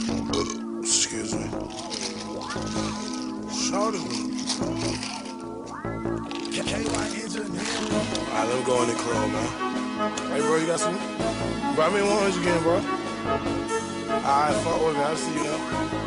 Excuse me. Shorty. Alright, let me go in the club, man. Hey, bro, you got some? Bro, I mean, 100 again, bro. Alright, fuck with me. I'll see you now.